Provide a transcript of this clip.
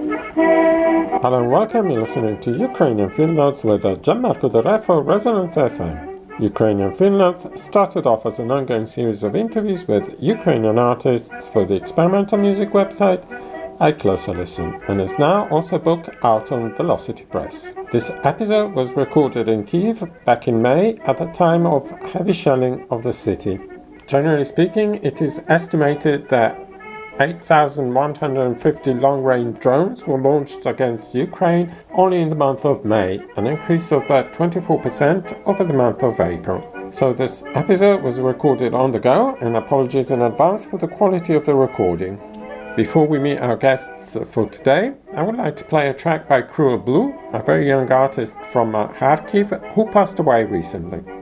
Hello and welcome. You're listening to Ukrainian Film Notes with Gianmarco De Re for Resonance FM. Ukrainian Film Notes started off as an ongoing series of interviews with Ukrainian artists for the experimental music website A Closer Listen, and is now also a book out on Velocity Press. This episode was recorded in Kyiv back in May at the time of heavy shelling of the city. Generally speaking, it is estimated that 8,150 long-range drones were launched against Ukraine only in the month of May, an increase of 24% over the month of April. So this episode was recorded on the go, and apologies in advance for the quality of the recording. Before we meet our guests for today, I would like to play a track by Cruel Blue, a very young artist from Kharkiv who passed away recently.